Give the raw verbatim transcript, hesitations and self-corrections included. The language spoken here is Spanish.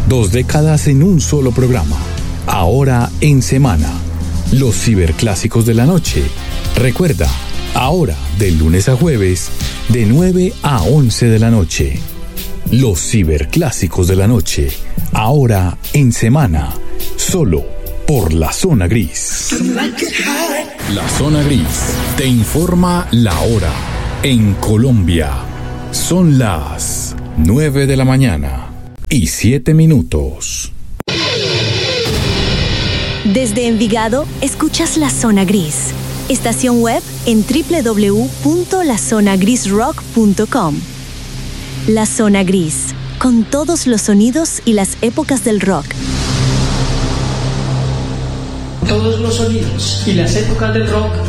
Dos décadas en un solo programa. Ahora en semana. Los ciberclásicos de la noche. Recuerda, ahora de lunes a jueves, de nueve a once de la noche. Los ciberclásicos de la noche. Ahora en semana. Solo por La Zona Gris. La Zona Gris te informa la hora en Colombia. Son las nueve de la mañana y siete minutos. Desde Envigado, escuchas La Zona Gris. Estación web en doble u doble u doble u punto la zona gris rock punto com. La Zona Gris, con todos los sonidos y las épocas del rock. Todos los sonidos y las épocas del rock